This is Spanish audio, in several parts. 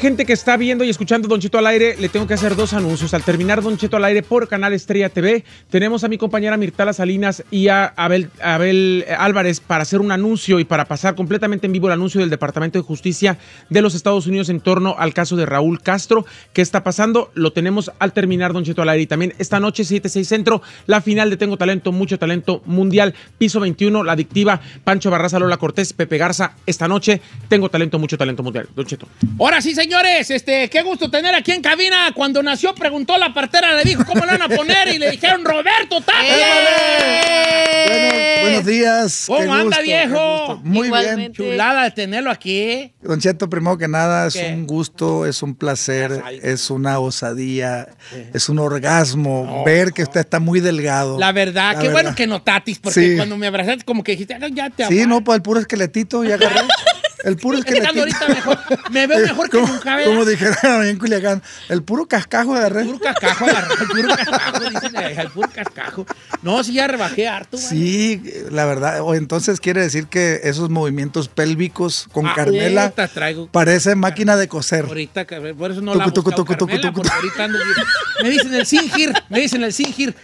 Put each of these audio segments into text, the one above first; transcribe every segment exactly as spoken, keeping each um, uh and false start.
gente que está viendo y escuchando Don Cheto al aire, le tengo que hacer dos anuncios. Al terminar Don Cheto al aire por Canal Estrella T V, tenemos a mi compañera Mirtala Salinas y a Abel, Abel Álvarez para hacer un anuncio y para pasar completamente en vivo el anuncio del Departamento de Justicia de los Estados Unidos en torno al caso de Raúl Castro. ¿Qué está pasando? Lo tenemos al terminar Don Cheto al aire. Y también esta noche, siete seis Centro, la final de Tengo Talento, Mucho Talento Mundial, Piso veintiuno, La Adictiva, Pancho Barraza, Lola Cortés, Pepe Garza. Esta noche, Tengo Talento, Mucho Talento Mundial. Don Cheto. Ahora sí, señores, este, qué gusto tener aquí en cabina. Cuando nació, preguntó la partera, le dijo cómo le van a poner y le dijeron Roberto Tapia. Bueno, buenos días. ¿Cómo anda, viejo? Muy Igualmente. Bien. Chulada de tenerlo aquí. Don Cheto, primero que nada, es ¿Qué? un gusto, es un placer, es una osadía, ¿Qué? Es un orgasmo no, ver que usted está muy delgado. La verdad, la qué verdad. Bueno que notatis, porque sí. Cuando me abrazaste como que dijiste, ya te Sí, no, pues el puro esqueletito ya agarré. El puro esqueletito. Ahorita mejor, me veo mejor que como, nunca. Como dijeron en Culiacán, el puro cascajo agarré. El puro cascajo agarré, el puro cascajo, dicen, el puro cascajo. No, sí, ya rebajé harto. Sí, bueno. La verdad, o entonces quiere decir que esos movimientos pélvicos con ah, Carmela traigo, parece máquina de coser. Ahorita, por eso no tucu, la tucu, tucu, tucu, Carmela, tucu, tucu. Ahorita ando bien. Me dicen el singir, me dicen el singir.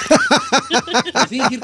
El singir.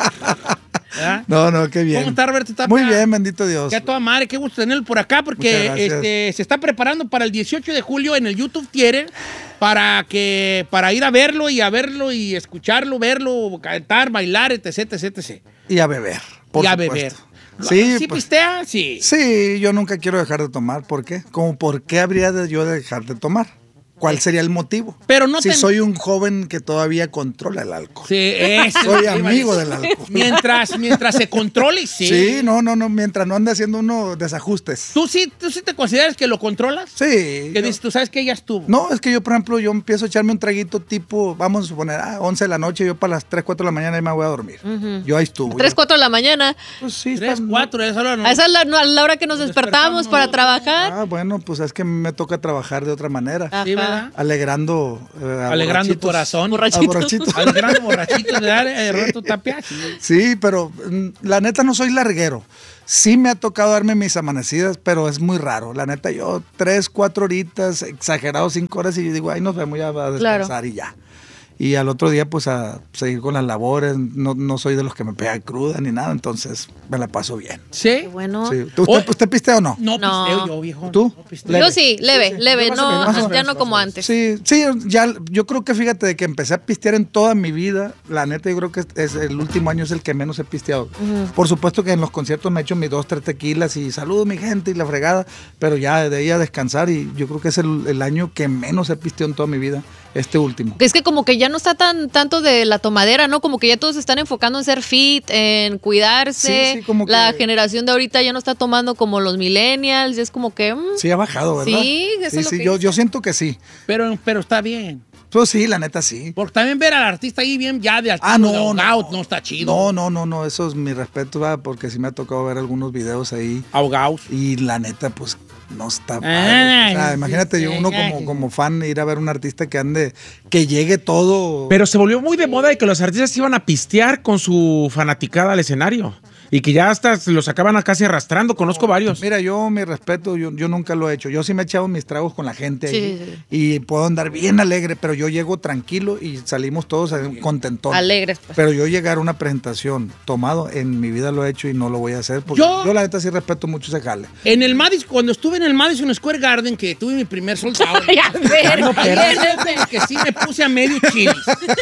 ¿Ah? No, no, qué bien. ¿Cómo está, Roberto Tapia? Muy bien, bendito Dios. Qué a toda madre, qué gusto tenerlo por acá, porque este, se está preparando para el dieciocho de julio en el YouTube Theater para que para ir a verlo y a verlo y escucharlo, verlo, cantar, bailar, etc, etc, etcétera. Y a beber, por Y a supuesto. beber. Sí, ¿Sí pues, pistea? Sí. Sí, yo nunca quiero dejar de tomar. ¿Por qué? Como por qué habría de yo de dejar de tomar. ¿Cuál sería el motivo? Pero no si ten... soy un joven que todavía controla el alcohol. Sí, eso. Soy amigo del alcohol. Mientras, mientras se controle, sí. Sí, no, no, no, mientras no ande haciendo uno desajustes. ¿Tú sí, tú sí te consideras que lo controlas? Sí. Que yo... dices, tú sabes que ella estuvo. No, es que yo, por ejemplo, yo empiezo a echarme un traguito tipo, vamos a suponer, a ah, once de la noche, yo para las tres, cuatro de la mañana ahí me voy a dormir. Uh-huh. Yo ahí estuve. tres, cuatro de la mañana. Pues sí. tres, cuatro, esa hora no. Esa es la, no, la hora que nos despertamos, despertamos para trabajar. Ah, bueno, pues es que me toca trabajar de otra manera. Ajá. Sí, ¿verdad? Alegrando Eh, Alegrando tu corazón. Borrachitos. borrachitos. Alegrando borrachitos de dar eh, Roberto Tapia. Sí, pero la neta no soy larguero. Sí me ha tocado darme mis amanecidas, pero es muy raro. La neta, yo tres, cuatro horitas, exagerado cinco horas y yo digo, ay, nos vemos ya a descansar claro. Y ya. Y al otro día, pues, a seguir con las labores. No, no soy de los que me pegan cruda ni nada, entonces me la paso bien. ¿Sí? Qué bueno. Sí. ¿Usted, oh, ¿Usted pistea o no? No, no. pisteo yo, viejo. ¿Tú? No yo sí, leve, sí, sí. leve. Yo no, menos, ya no como antes. Sí, sí, ya, yo creo que fíjate de que empecé a pistear en toda mi vida. La neta, yo creo que es, es el último año es el que menos he pisteado. Uh-huh. Por supuesto que en los conciertos me he hecho mis dos, tres tequilas y saludo mi gente y la fregada, pero ya de ahí a descansar y yo creo que es el, el año que menos he pisteado en toda mi vida. Este último. Es que como que ya no está tan tanto de la tomadera, ¿no? Como que ya todos se están enfocando en ser fit, en cuidarse. Sí, sí, como que... La generación de ahorita ya no está tomando como los millennials, es como que... Mmm. Sí, ha bajado, ¿verdad? Sí, eso sí, es lo sí, que yo, yo siento que sí. Pero, pero está bien. Pues sí, la neta sí. Porque también ver al artista ahí bien ya de ah, no, ahogado no, no está chido. No, no, no, no, eso es mi respeto, ¿verdad? Porque sí me ha tocado ver algunos videos ahí. Ahogados. Y la neta, pues... No está padre. Ah, o sea, imagínate, sí, yo uno como, como fan ir a ver un artista que ande, que llegue todo. Pero se volvió muy de moda de que los artistas iban a pistear con su fanaticada al escenario. Y que ya hasta los acaban casi arrastrando, conozco varios. Mira, yo mi respeto, yo, yo nunca lo he hecho. Yo sí me he echado mis tragos con la gente sí, ahí, sí. Y puedo andar bien alegre, pero yo llego tranquilo y salimos todos contentones. Alegres. Pues. Pero yo llegar a una presentación tomado, en mi vida lo he hecho y no lo voy a hacer. Porque yo, yo la neta sí respeto mucho ese jale. En el Madison, cuando estuve en el Madison Square Garden, que tuve mi primer sold out. Ya ver, no, pero que sí me puse a medio chiles.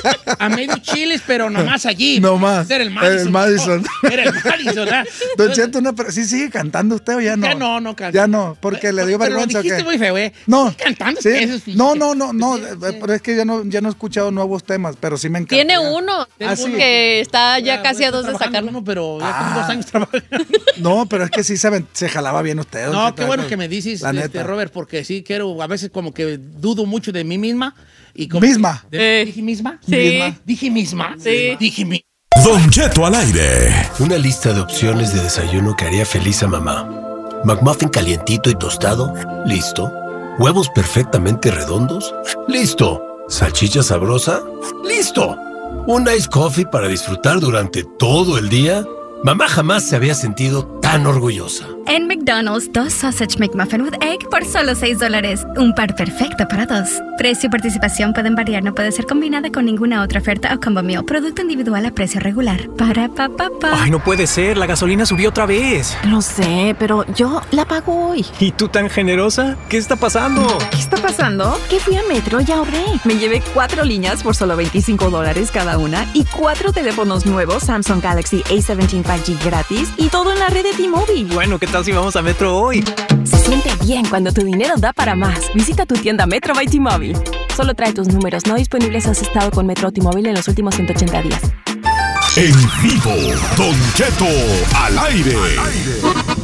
A medio chiles, pero nomás allí. No más. Era el Madison. El Madison. No, era el Madison. ¿verdad? Don Cheto, una, ¿sí sigue cantando usted o ya no? Ya no, no canta. Ya no, porque le dio pero vergüenza. Lo dijiste ¿o qué? muy feo, ¿eh? No. Cantando. ¿Sí? Eso es no, no, no, no, sí, sí. Pero es que ya no, ya no he escuchado nuevos temas, pero sí me encanta. Tiene ya. uno, ¿Ah, sí? que está ya bueno, casi a dos de sacarlo. Uno, pero ya ah. tengo dos años trabajando. No, pero es que sí se, se jalaba bien usted. No, Cheto, qué bueno que me dices, este, Robert, porque sí quiero, a veces como que dudo mucho de mí misma. Y como ¿Misma? De, eh. ¿Dije misma? Sí. ¿Misma? ¿Dije misma? Sí. Dije misma. Don Cheto al aire. Una lista de opciones de desayuno que haría feliz a mamá. McMuffin calientito y tostado, listo. Huevos perfectamente redondos, listo. Salchicha sabrosa, listo. Un ice coffee para disfrutar durante todo el día. Mamá jamás se había sentido tan orgullosa. En McDonald's, dos Sausage McMuffin with Egg por solo seis dólares. Un par perfecto para dos. Precio y participación pueden variar, no puede ser combinada con ninguna otra oferta o combo meal. Producto individual a precio regular. Para pa pa pa. Ay, no puede ser, la gasolina subió otra vez. Lo sé, pero yo la pago hoy. ¿Y tú tan generosa? ¿Qué está pasando? ¿Qué está pasando? Que fui a Metro y ahorré. Me llevé cuatro líneas por solo veinticinco dólares cada una y cuatro teléfonos nuevos Samsung Galaxy A diecisiete cinco G gratis y todo en la red de T-Mobile. Bueno, ¿qué tal si vamos a Metro hoy? Se siente bien cuando tu dinero da para más. Visita tu tienda Metro by T-Mobile. Solo trae tus números no disponibles si has estado con Metro o T-Mobile en los últimos ciento ochenta días. En vivo, Don Cheto al aire. Al aire.